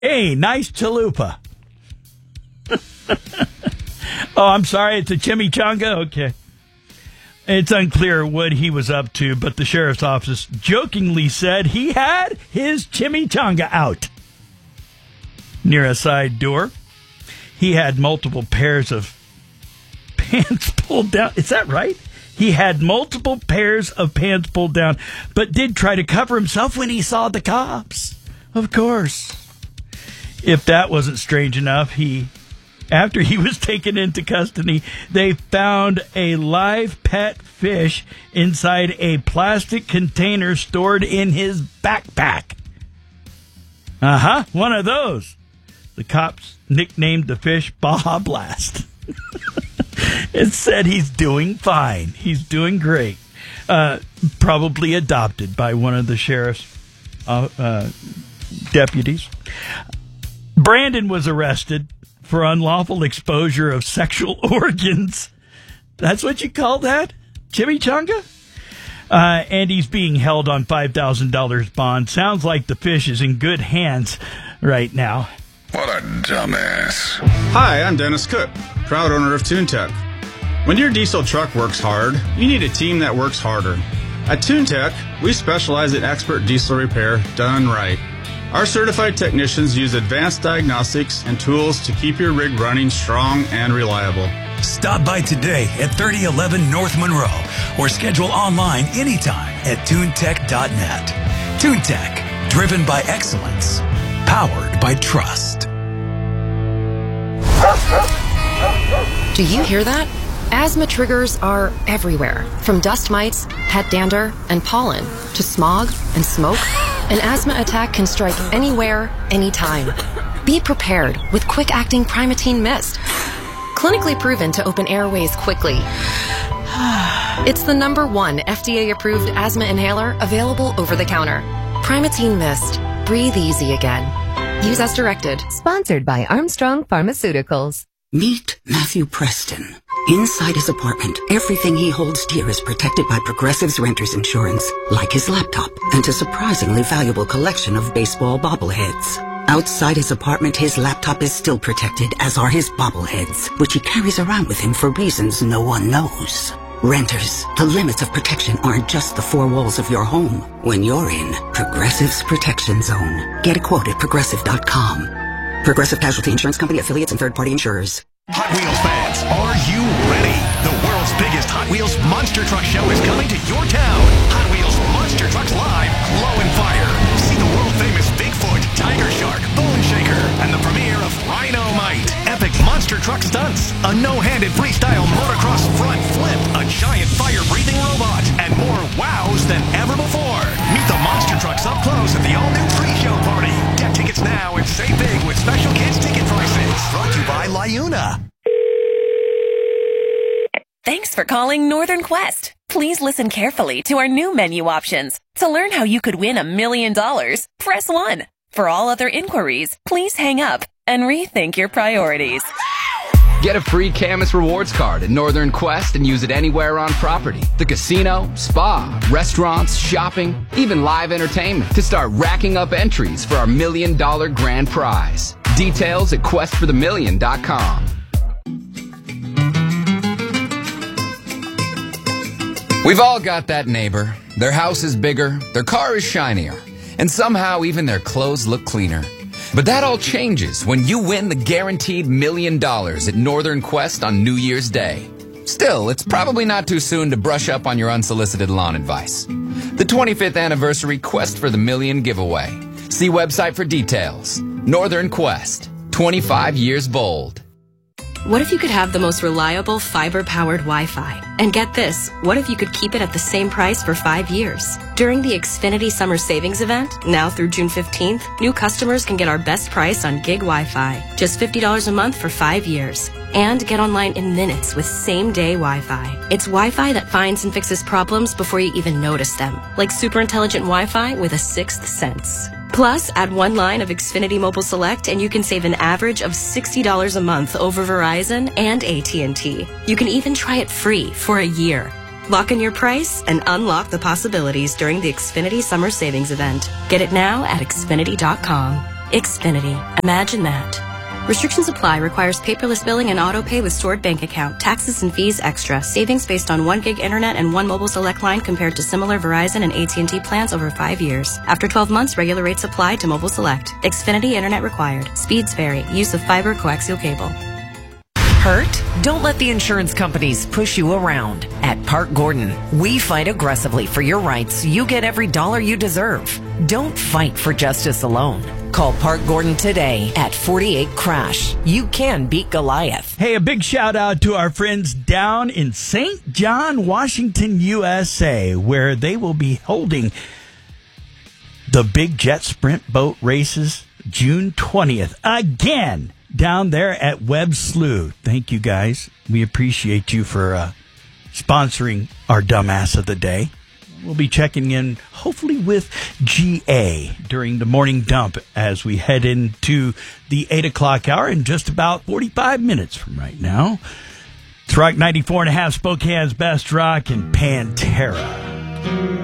Hey, nice chalupa. Oh, I'm sorry, it's a chimichanga? Okay. It's unclear what he was up to, but the sheriff's office jokingly said he had his chimichanga out. Near a side door, he had multiple pairs of pants pulled down. Is that right? He had multiple pairs of pants pulled down, but did try to cover himself when he saw the cops. Of course. If that wasn't strange enough, after he was taken into custody, they found a live pet fish inside a plastic container stored in his backpack. One of those. The cops nicknamed the fish Baja Blast. It said he's doing fine. He's doing great. Probably adopted by one of the sheriff's deputies. Brandon was arrested for unlawful exposure of sexual organs. That's what you call that? Chimichanga? And he's being held on $5,000 bond. Sounds like the fish is in good hands right now. What a dumbass. Hi, I'm Dennis Cook, proud owner of TuneTech. When your diesel truck works hard, you need a team that works harder. At TuneTech, we specialize in expert diesel repair done right. Our certified technicians use advanced diagnostics and tools to keep your rig running strong and reliable. Stop by today at 3011 North Monroe or schedule online anytime at tunetech.net. TuneTech, driven by excellence, powered by trust. Do you hear that? Asthma triggers are everywhere, from dust mites, pet dander, and pollen, to smog and smoke. An asthma attack can strike anywhere, anytime. Be prepared with quick-acting Primatene Mist. Clinically proven to open airways quickly. It's the #1 FDA-approved asthma inhaler available over the counter. Primatene Mist. Breathe easy again. Use as directed. Sponsored by Armstrong Pharmaceuticals. Meet Matthew Preston. Inside his apartment, everything he holds dear is protected by Progressive's Renter's Insurance, like his laptop and a surprisingly valuable collection of baseball bobbleheads. Outside his apartment, his laptop is still protected, as are his bobbleheads, which he carries around with him for reasons no one knows. Renters, the limits of protection aren't just the four walls of your home. When you're in Progressive's Protection Zone, get a quote at Progressive.com. Progressive Casualty Insurance Company, affiliates, and third-party insurers. Hot Wheels fans, are you ready? The world's biggest Hot Wheels Monster Truck Show is coming to your town. Hot Wheels Monster Trucks Live, Glow and Fire. See the world-famous Bigfoot, Tiger Shark, Bone Shaker, and the premiere of Rhino-Mite. Epic monster truck stunts, a no-handed freestyle motocross front flip, a giant fire-breathing robot, and more wows than ever before. Meet the monster trucks up close at the all-new pre-show party. Get tickets now and save big with special kids ticket prices. Brought to you by LiUNA. Thanks for calling Northern Quest. Please listen carefully to our new menu options. To learn how you could win $1 million, press 1. For all other inquiries, please hang up and rethink your priorities. Get a free Camus Rewards card at Northern Quest and use it anywhere on property. The casino, spa, restaurants, shopping, even live entertainment to start racking up entries for our $1 million grand prize. Details at questforthemillion.com. We've all got that neighbor. Their house is bigger, their car is shinier, and somehow even their clothes look cleaner. But that all changes when you win the guaranteed $1 million at Northern Quest on New Year's Day. Still, it's probably not too soon to brush up on your unsolicited lawn advice. The 25th anniversary Quest for the Million giveaway. See website for details. Northern Quest, 25 years bold. What if you could have the most reliable fiber-powered Wi-Fi? And get this, what if you could keep it at the same price for 5 years? During the Xfinity Summer Savings Event, now through June 15th, new customers can get our best price on gig Wi-Fi, just $50 a month for 5 years. And get online in minutes with same-day Wi-Fi. It's Wi-Fi that finds and fixes problems before you even notice them, like super intelligent Wi-Fi with a sixth sense. Plus, add one line of Xfinity Mobile Select and you can save an average of $60 a month over Verizon and AT&T. You can even try it free for a year. Lock in your price and unlock the possibilities during the Xfinity Summer Savings Event. Get it now at Xfinity.com. Xfinity. Imagine that. Restrictions apply. Requires paperless billing and auto pay with stored bank account. Taxes and fees extra. Savings based on 1 gig internet and 1 mobile select line compared to similar Verizon and AT&T plans over 5 years. After 12 months, regular rates apply to mobile select. Xfinity internet required. Speeds vary. Use of fiber coaxial cable. Hurt? Don't let the insurance companies push you around. At Park Gordon, we fight aggressively for your rights. You get every dollar you deserve. Don't fight for justice alone. Call Park Gordon today at 48-CRASH. You can beat Goliath. Hey, a big shout out to our friends down in St. John, Washington, USA, where they will be holding the big jet sprint boat races June 20th. Again, down there at Webb Slough. Thank you, guys. We appreciate you for sponsoring our Dumbass of the Day. We'll be checking in, hopefully, with GA during the morning dump as we head into the 8 o'clock hour in just about 45 minutes from right now. It's Rock 94.5, Spokane's Best Rock, and Pantera.